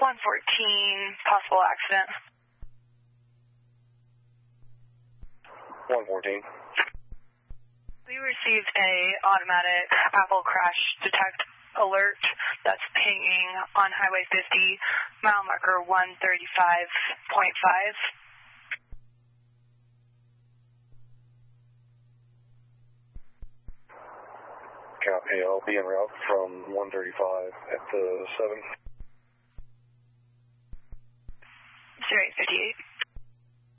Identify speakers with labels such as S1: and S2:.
S1: 114, possible accident.
S2: 114.
S1: We received a automatic Apple crash detect alert that's pinging on Highway 50, mile marker 135.5.
S2: Copy, I'll be en route from 135 at the 7.
S1: 0858.